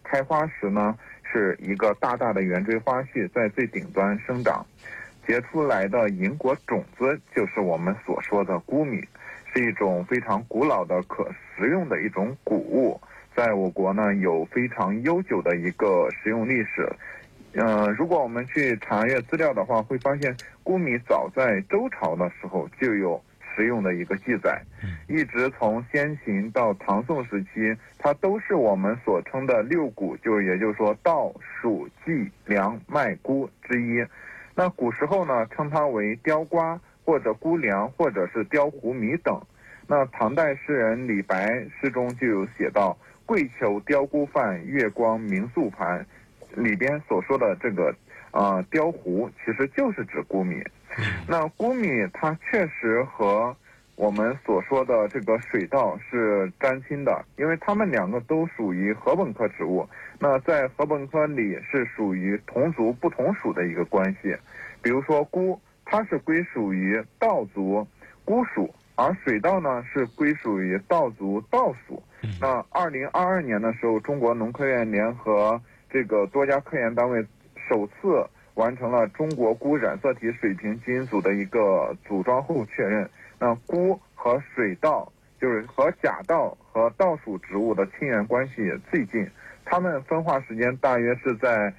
开花时呢，是一个大大的圆锥花序在最顶端生长，结出来的银果种子就是我们所说的钴米，是一种非常古老的可食用的一种谷物，在我国呢有非常悠久的一个食用历史。如果我们去查阅资料的话，会发现钴米早在周朝的时候就有食用的一个记载，一直从先秦到唐宋时期，它都是我们所称的六谷，也就是说稻、黍、稷、粮、麦、钴之一。那古时候呢，称它为雕瓜或者钴粮，或者是雕糊米等。那唐代诗人李白诗中就有写到“桂裘雕钴饭，月光明素盘”，里边所说的这个雕糊其实就是指钴米。那钴米它确实和我们所说的这个水稻是沾亲的，因为它们两个都属于禾本科植物。那在禾本科里是属于同族不同属的一个关系。比如说钴，它是归属于稻族钴属，而水稻呢是归属于稻族稻属。那2022年的时候，中国农科院联合这个多家科研单位首次完成了中国钴染色体水平基因组的一个组装后确认。那钴和水稻就是和甲稻和稻属植物的亲缘关系最近，它们分化时间大约是在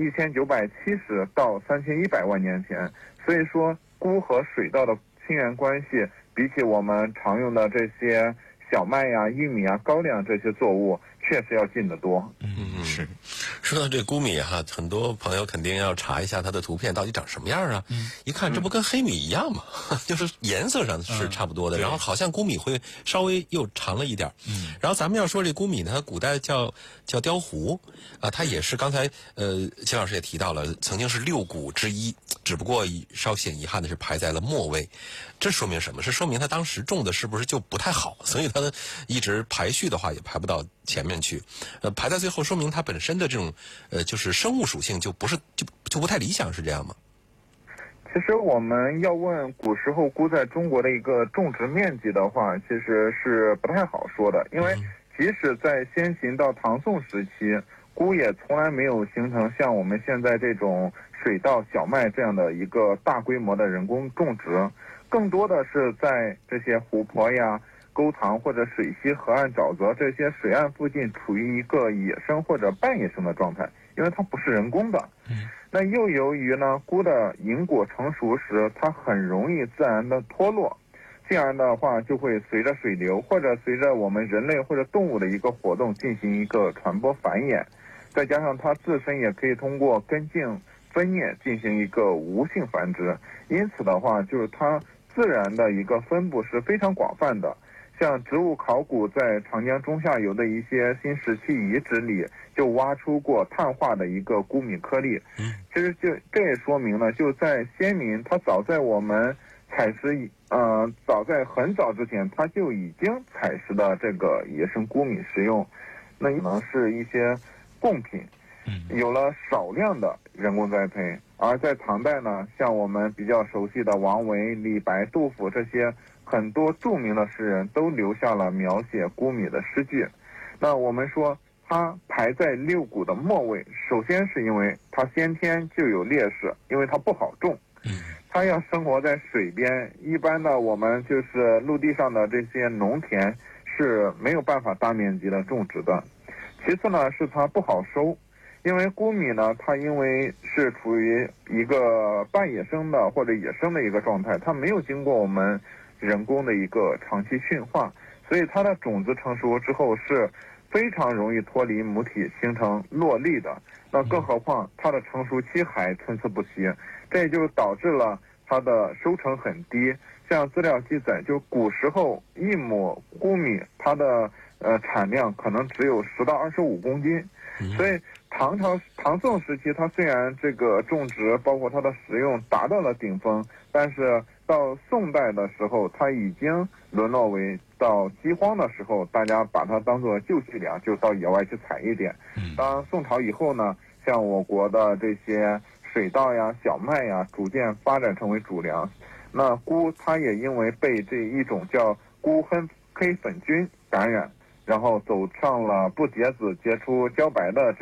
1970到3100万年前。所以说钴和水稻的亲缘关系比起我们常用的这些小麦呀、玉米啊、高粱这些作物确实要近得多。 是。说到这钴米哈，很多朋友肯定要查一下它的图片到底长什么样啊。一看这不跟黑米一样吗？就是颜色上是差不多的，然后好像钴米会稍微又长了一点。然后咱们要说这钴米呢，它古代叫雕糊啊，它也是刚才秦老师也提到了，曾经是六谷之一，只不过稍显遗憾的是排在了末位。这说明什么？是说明它当时种的是不是就不太好，所以它一直排序的话也排不到前面去。排在最后，说明它本身的这种就是生物属性就不是就不太理想，是这样吗？ 其实我们要问古时候钴在中国的一个种植面积的话，其实是不太好说的，因为即使在先秦到唐宋时期，钴也从来没有形成像我们现在这种水稻、小麦这样的一个大规模的人工种植，更多的是在这些湖泊呀、沟塘或者水溪、河岸、沼泽这些水岸附近处于一个野生或者半野生的状态，因为它不是人工的。那又由于呢，钴的银果成熟时，它很容易自然的脱落，进而的话就会随着水流或者随着我们人类或者动物的一个活动进行一个传播繁衍，再加上它自身也可以通过根茎分叶进行一个无性繁殖，因此的话就是它自然的一个分布是非常广泛的。像植物考古在长江中下游的一些新石器遗址里就挖出过碳化的一个钴米颗粒。其实这也说明了，就在先民他早在我们采食早在很早之前他就已经采食的这个野生钴米食用，那可能是一些贡品，有了少量的人工栽培。而在唐代呢，像我们比较熟悉的王维、李白、杜甫这些很多著名的诗人都留下了描写钴米的诗句。那我们说它排在六谷的末位，首先是因为它先天就有劣势，因为它不好种，它要生活在水边，一般的我们就是陆地上的这些农田是没有办法大面积的种植的。其次呢，是它不好收，因为钴米呢，它因为是处于一个半野生的或者野生的一个状态，它没有经过我们人工的一个长期驯化，所以它的种子成熟之后是非常容易脱离母体形成落粒的。那更何况它的成熟期还参差不齐，这也就导致了它的收成很低。像资料记载，就古时候一亩钴米它的产量可能只有10到25公斤。所以唐宋时期，它虽然这个种植包括它的食用达到了顶峰，但是到宋代的时候，它已经沦落为到饥荒的时候，大家把它当作救济粮，就到野外去采一点。当宋朝以后呢，像我国的这些水稻呀、小麦呀，逐渐发展成为主粮。那钴它也因为被这一种叫钴黑粉菌感染，然后走上了不结籽结出胶白的